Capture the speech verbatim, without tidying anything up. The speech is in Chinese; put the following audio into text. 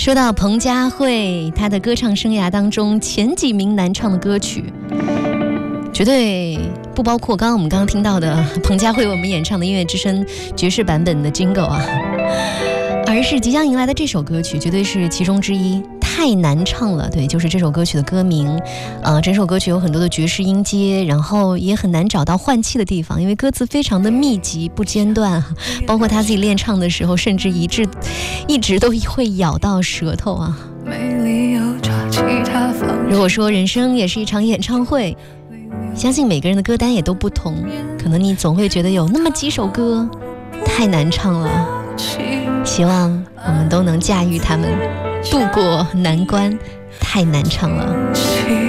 说到彭佳慧，她的歌唱生涯当中前几名难唱的歌曲，绝对不包括刚刚我们刚刚听到的彭佳慧为我们演唱的音乐之声爵士版本的 Jingle 啊，而是即将迎来的这首歌曲，绝对是其中之一。太难唱了，对，就是这首歌曲的歌名。呃，整首歌曲有很多的爵士音阶，然后也很难找到换气的地方，因为歌词非常的密集不间断，包括他自己练唱的时候，甚至一直一直都会咬到舌头啊。如果说人生也是一场演唱会，相信每个人的歌单也都不同，可能你总会觉得有那么几首歌太难唱了，希望我们都能驾驭它们，渡过难关，太难唱了。